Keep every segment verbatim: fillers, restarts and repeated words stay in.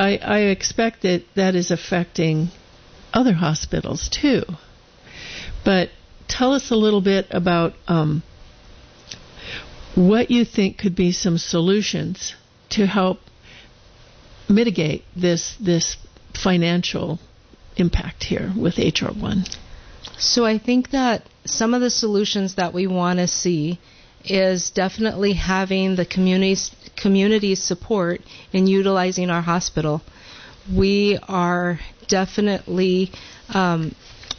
I, I expect that that is affecting other hospitals too. But tell us a little bit about um, what you think could be some solutions to help mitigate this this financial impact here with H R one. So I think that some of the solutions that we want to see is definitely having the community's, community's support in utilizing our hospital. We are definitely um,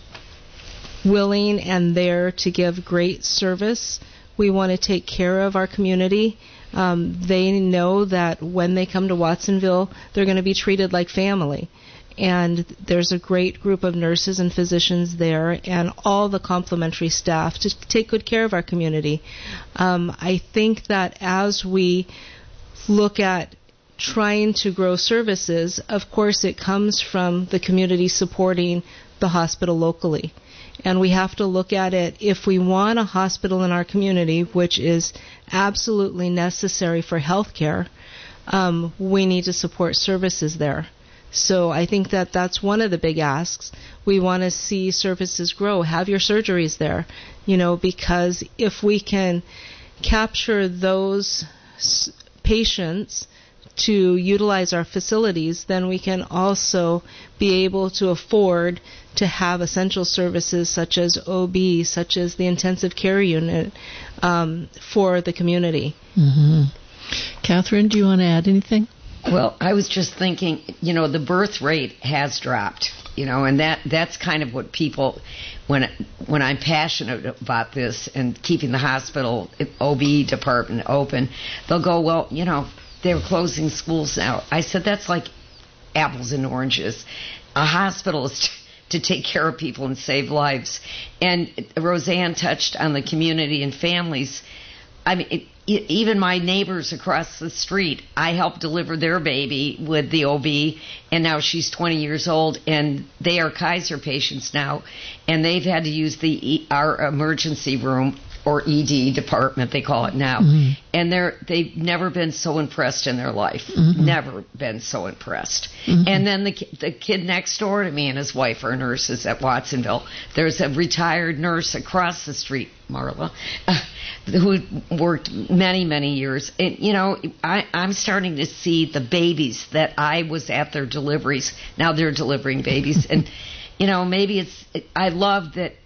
willing and there to give great service. We want to take care of our community. Um, they know that when they come to Watsonville, they're going to be treated like family. And there's a great group of nurses and physicians there and all the complementary staff to take good care of our community. Um, I think that as we look at trying to grow services, of course it comes from the community supporting the hospital locally. And we have to look at it, if we want a hospital in our community, which is absolutely necessary for health care, um, we need to support services there. So I think that that's one of the big asks. We want to see services grow. Have your surgeries there, you know, because if we can capture those s- patients to utilize our facilities, then we can also be able to afford to have essential services such as O B, such as the intensive care unit um, for the community. Mm-hmm. Catherine, do you want to add anything? Well, I was just thinking, you know, the birth rate has dropped, you know, and that that's kind of what people, when when I'm passionate about this and keeping the hospital O B department open, they'll go, well, you know, they're closing schools now. I said, that's like apples and oranges. A hospital is t- to take care of people and save lives. And Roseanne touched on the community and families. I mean, it, even my neighbors across the street, I helped deliver their baby with the O B, and now she's twenty years old, and they are Kaiser patients now, and they've had to use the e- our emergency room, or E D department, they call it now, mm-hmm. and they're they've never been so impressed in their life, mm-hmm. never been so impressed. Mm-hmm. And then the the kid next door to me and his wife are nurses at Watsonville. There's a retired nurse across the street, Marla, uh, who worked many, many years. And, you know, I, I'm starting to see the babies that I was at their deliveries. Now they're delivering babies. And, you know, maybe it's, I love that,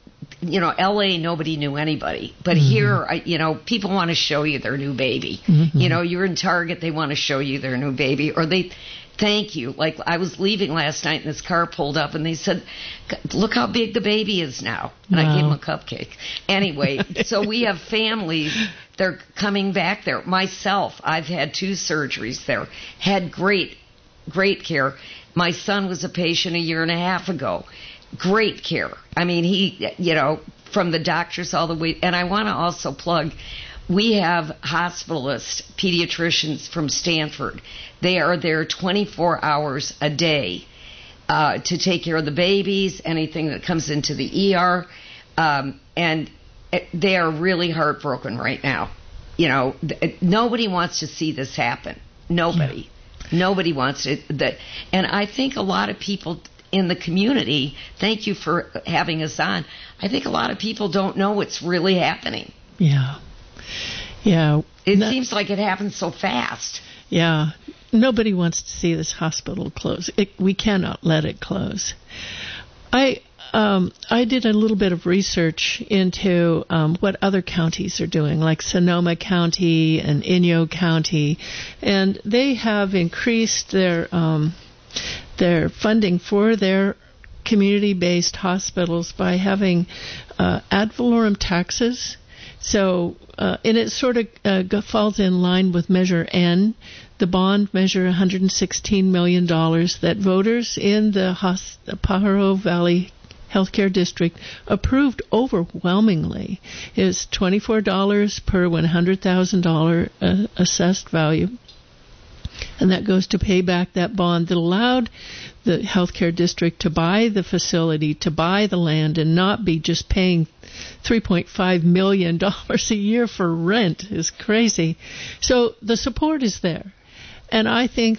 you know, L A, nobody knew anybody. But mm-hmm. here, I, you know, people want to show you their new baby. Mm-hmm. You know, you're in Target, they want to show you their new baby. Or they thank you. Like, I was leaving last night and this car pulled up and they said, look how big the baby is now. And wow. I gave them a cupcake. Anyway, so we have families, they're coming back there. Myself, I've had two surgeries there. Had great, great care. My son was a patient a year and a half ago. Great care. I mean, he, you know, from the doctors all the way. And I want to also plug, we have hospitalists, pediatricians from Stanford. They are there twenty-four hours a day uh, to take care of the babies, anything that comes into the E R. Um, and they are really heartbroken right now. You know, th- nobody wants to see this happen. Nobody. Yeah. Nobody wants it. That, and I think a lot of people in the community, thank you for having us on, I think a lot of people don't know what's really happening. Yeah. Yeah. It no, seems like it happens so fast. Yeah. Nobody wants to see this hospital close. It, we cannot let it close. I um, I did a little bit of research into um, what other counties are doing, like Sonoma County and Inyo County, and they have increased their um, their funding for their community-based hospitals by having uh, ad valorem taxes. So, uh, and it sort of uh, falls in line with Measure N, the bond measure one hundred sixteen million dollars that voters in the Hos- Pajaro Valley Healthcare District approved overwhelmingly. It's twenty-four dollars per one hundred thousand dollars uh, assessed value. And that goes to pay back that bond that allowed the healthcare district to buy the facility, to buy the land, and not be just paying three point five million dollars a year for rent. Is crazy. So the support is there. And I think